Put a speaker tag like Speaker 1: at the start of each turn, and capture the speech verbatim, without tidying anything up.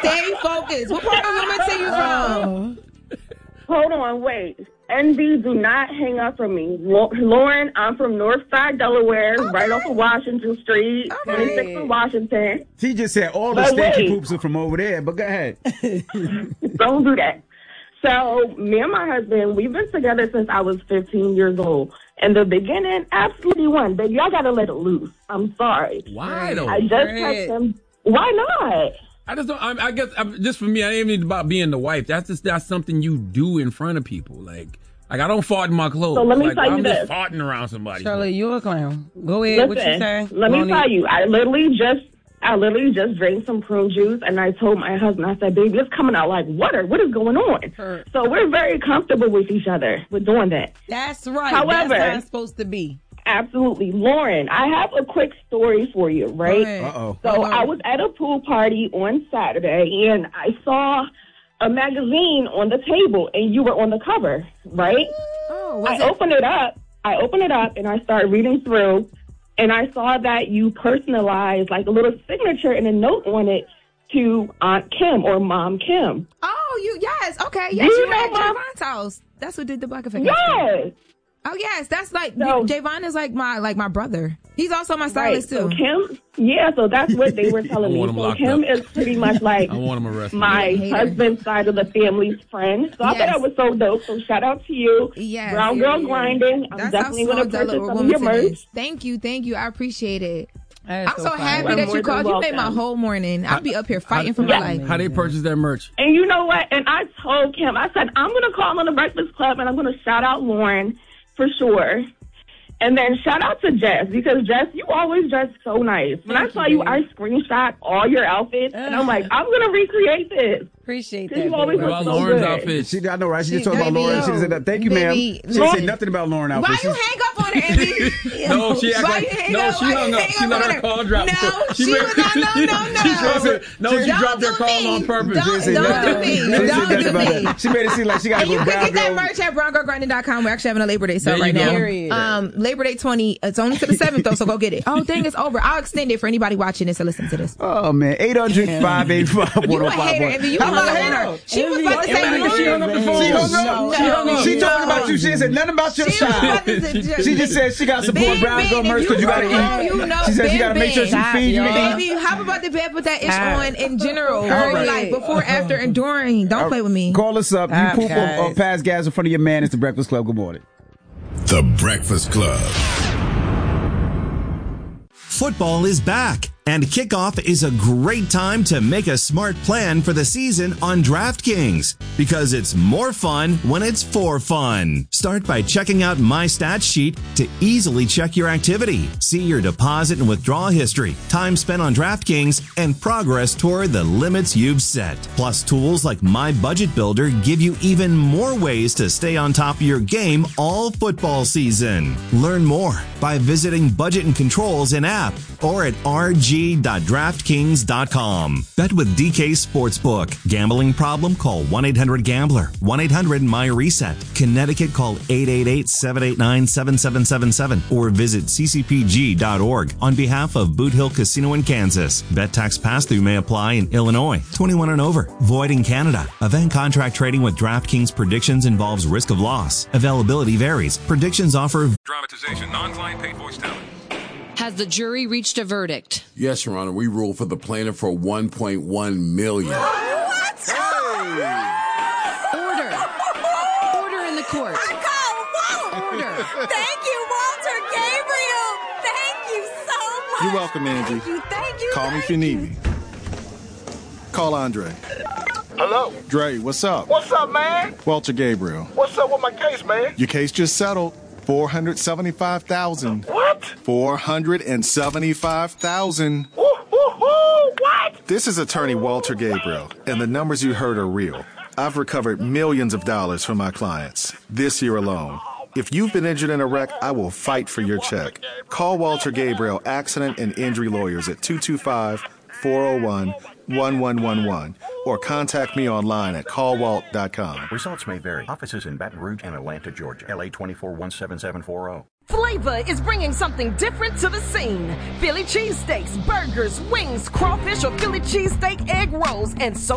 Speaker 1: Stay focused. What part of Wilmington you from?
Speaker 2: Hold on, wait. N B, do not hang up from me. Lauren, I'm from Northside, Delaware, okay. right off of Washington Street, okay. twenty-six in Washington.
Speaker 3: He just said all the stinky poops are from over there, but go ahead.
Speaker 2: Don't do that. So, me and my husband, we've been together since I was fifteen years old. In the beginning, absolutely one. But y'all got to let it loose. I'm sorry.
Speaker 4: Why, though?
Speaker 2: I just text him. Why not?
Speaker 4: I just don't, I, I guess, I, just for me, I ain't even about being the wife. That's just, that's something you do in front of people. Like, like I don't fart in my clothes.
Speaker 2: So let me
Speaker 4: like,
Speaker 2: tell you
Speaker 4: I'm
Speaker 2: this.
Speaker 4: just farting around somebody.
Speaker 5: Shirley, you a clown. Go ahead.
Speaker 2: Listen,
Speaker 5: what you say?
Speaker 2: Let me tell you, I literally just, I literally just drank some prune juice, and I told my husband, I said, baby, it's coming out like water. What is going on? Her. So we're very comfortable with each other with doing that.
Speaker 5: That's right.
Speaker 2: However,
Speaker 5: that's how it's supposed to be.
Speaker 2: Absolutely. Lauren, I have a quick story for you, right?
Speaker 3: Uh-oh.
Speaker 2: So
Speaker 5: Uh-oh.
Speaker 2: I was at a pool party on Saturday, and I saw a magazine on the table, and you were on the cover, right?
Speaker 1: Oh, was
Speaker 2: I
Speaker 1: it?
Speaker 2: opened it up. I opened it up, and I started reading through, and I saw that you personalized, like, a little signature and a note on it to Aunt Kim or Mom Kim.
Speaker 1: Oh, you, yes. Okay. Yes,
Speaker 2: you
Speaker 1: you were
Speaker 2: know
Speaker 1: at
Speaker 2: Mom?
Speaker 1: Javon's house. That's what did the Black Effect.
Speaker 2: Yes.
Speaker 1: Oh yes, that's like
Speaker 2: So-
Speaker 1: Javon is like my like my brother. He's also my
Speaker 2: Right.
Speaker 1: stylist
Speaker 2: So
Speaker 1: too.
Speaker 2: Kim, yeah, so that's what they were telling
Speaker 4: I
Speaker 2: me.
Speaker 4: want him
Speaker 2: So
Speaker 4: locked
Speaker 2: Kim
Speaker 4: up.
Speaker 2: is pretty much like
Speaker 4: I want him arrested.
Speaker 2: my
Speaker 1: Hater.
Speaker 2: husband's side of the family's friend. So I
Speaker 1: Yes.
Speaker 2: thought that was so dope. So shout out to you.
Speaker 1: Yes,
Speaker 2: Brown
Speaker 1: yeah,
Speaker 2: Girl
Speaker 1: yeah.
Speaker 2: Grinding. I'm
Speaker 1: That's
Speaker 2: definitely
Speaker 1: how
Speaker 2: going to
Speaker 1: small
Speaker 2: purchase
Speaker 1: Delaware
Speaker 2: some of your
Speaker 1: Wilmington
Speaker 2: merch.
Speaker 1: is. Thank you, thank you. I appreciate it.
Speaker 5: That is
Speaker 1: I'm
Speaker 5: so
Speaker 1: so
Speaker 5: funny.
Speaker 1: happy
Speaker 2: You're
Speaker 1: that
Speaker 2: more
Speaker 1: you
Speaker 2: than
Speaker 1: called. You made my
Speaker 2: welcome.
Speaker 1: whole morning. I'll be up here fighting for my
Speaker 2: Yeah.
Speaker 1: life.
Speaker 4: How they purchase their merch?
Speaker 2: And you know what? And I told Kim, I said, I'm going to call on the Breakfast Club and I'm going to shout out Lauren for sure. And then shout out to Jess, because Jess, you always dress so nice. When
Speaker 5: Thank
Speaker 2: I saw
Speaker 5: you,
Speaker 2: you,
Speaker 5: babe.
Speaker 2: I screenshot all your outfits, and I'm like, I'm going to recreate this.
Speaker 5: Appreciate
Speaker 2: You
Speaker 5: that.
Speaker 2: always
Speaker 5: baby.
Speaker 4: What about
Speaker 2: so
Speaker 4: Lauren's
Speaker 2: good.
Speaker 4: outfit?
Speaker 3: She, I know, right? She, just
Speaker 1: She-
Speaker 3: talked about
Speaker 1: baby,
Speaker 3: Lauren. She
Speaker 1: yo.
Speaker 3: said, thank you, ma'am.
Speaker 1: Baby,
Speaker 3: She didn't
Speaker 1: Lauren-
Speaker 3: say nothing about Lauren outfit.
Speaker 1: Why you
Speaker 3: She's-
Speaker 1: hang up on her, Andy?
Speaker 4: No, she act
Speaker 1: Why
Speaker 4: like,
Speaker 1: you hang
Speaker 4: no,
Speaker 1: up?
Speaker 4: she
Speaker 1: Why you
Speaker 4: hung up.
Speaker 1: hang
Speaker 4: She
Speaker 1: up
Speaker 4: let
Speaker 1: on
Speaker 4: her
Speaker 1: her?
Speaker 4: call drop.
Speaker 1: No, she
Speaker 4: made-
Speaker 1: was not- no, no, no.
Speaker 4: She dropped it. No, she
Speaker 1: Don't
Speaker 4: dropped her
Speaker 1: do
Speaker 4: call
Speaker 1: me.
Speaker 4: on purpose.
Speaker 1: Don't-
Speaker 4: She didn't say
Speaker 1: don't
Speaker 4: nothing.
Speaker 1: do me.
Speaker 3: She didn't say
Speaker 1: Don't
Speaker 3: nothing
Speaker 1: do
Speaker 3: about
Speaker 1: me.
Speaker 3: that. She made it seem like she got to
Speaker 1: And you
Speaker 3: go
Speaker 1: can
Speaker 3: brown
Speaker 1: get that
Speaker 3: girl.
Speaker 1: merch at brown girl grinding dot com. We're actually having a Labor Day sale
Speaker 4: There you
Speaker 1: right
Speaker 4: go.
Speaker 1: now.
Speaker 5: Period.
Speaker 1: Um, Labor Day twenty. It's only to the seventh though, so go get it. Oh, dang, it's over. I'll extend it for anybody watching this to listen to this.
Speaker 3: Oh, man. eight hundred, five eight five, one
Speaker 1: You
Speaker 3: oh
Speaker 1: a
Speaker 3: five
Speaker 1: hater,
Speaker 3: one.
Speaker 1: Envy. You
Speaker 3: I'm
Speaker 1: hung
Speaker 3: not
Speaker 1: up
Speaker 3: a
Speaker 1: on her.
Speaker 3: hater.
Speaker 1: She was about to say
Speaker 4: Envy, she hung up the phone.
Speaker 3: She hung up.
Speaker 1: She hung up.
Speaker 3: She
Speaker 1: No.
Speaker 3: talked about you. She didn't say nothing about your
Speaker 1: She was
Speaker 3: side.
Speaker 1: about to say-
Speaker 3: She just said she got to support
Speaker 1: Ben,
Speaker 3: brown
Speaker 1: Ben,
Speaker 3: girl
Speaker 1: if
Speaker 3: merch
Speaker 1: you
Speaker 3: because you got to
Speaker 1: wrong,
Speaker 3: eat.
Speaker 1: you know,
Speaker 3: She said she got to
Speaker 1: Ben,
Speaker 3: make sure she
Speaker 1: Ben.
Speaker 3: feed you.
Speaker 1: Baby, hop about the bed, put that ish
Speaker 5: Ah.
Speaker 1: on in general.
Speaker 3: All
Speaker 1: Her
Speaker 3: right.
Speaker 1: like before, after, and during. Don't play with me.
Speaker 3: Call us up. You
Speaker 5: Ah,
Speaker 3: poop
Speaker 5: guys.
Speaker 3: or, or pass gas in front of your man. It's the Breakfast Club. Good morning.
Speaker 6: The Breakfast Club.
Speaker 7: Football is back, and kickoff is a great time to make a smart plan for the season on DraftKings, because it's more fun when it's for fun. Start by checking out My Stat Sheet to easily check your activity, see your deposit and withdrawal history, time spent on DraftKings, and progress toward the limits you've set. Plus, tools like My Budget Builder give you even more ways to stay on top of your game all football season. Learn more by visiting Budget and Controls in app or at r g dot draftkings dot com. Bet with D K Sportsbook. Gambling problem? Call one eight hundred gambler. one eight hundred my reset. Connecticut, call eight eight eight, seven eight nine, seven seven seven seven or visit c c p g dot org on behalf of Boot Hill Casino in Kansas. Bet tax pass-through may apply in Illinois. twenty-one and over. Void in Canada. Event contract trading with DraftKings predictions involves risk of loss. Availability varies. Predictions offer
Speaker 8: Dramatization, non-client paid voice talent.
Speaker 9: Has the jury reached a verdict?
Speaker 10: Yes, Your Honor. We ruled for the plaintiff for one point one million dollars.
Speaker 9: What? Hey! Order. Order in the court.
Speaker 11: I call Walt.
Speaker 9: Order.
Speaker 11: Thank you, Walter Gabriel. Thank you so much.
Speaker 12: You're welcome, Angie.
Speaker 11: Thank you, thank you.
Speaker 12: Call me if you need me. Call Andre.
Speaker 13: Hello?
Speaker 12: Dre, what's up?
Speaker 13: What's up, man?
Speaker 12: Walter Gabriel.
Speaker 13: What's up with my case, man?
Speaker 12: Your case just settled. four hundred seventy-five thousand dollars.
Speaker 13: What?
Speaker 12: four hundred seventy-five thousand dollars.
Speaker 13: Woo, woo, woo, what?
Speaker 12: This is attorney Walter Gabriel, and the numbers you heard are real. I've recovered millions of dollars from my clients this year alone. If you've been injured in a wreck, I will fight for your check. Call Walter Gabriel Accident and Injury Lawyers at two two five, four oh one, one one one one or contact me online at call walt dot com.
Speaker 14: Results may vary. Offices in Baton Rouge and Atlanta, Georgia. L A twenty-four one seven seven four zero.
Speaker 11: Flavor is bringing something different to the scene. Philly cheesesteaks, burgers, wings, crawfish or Philly cheesesteak egg rolls, and so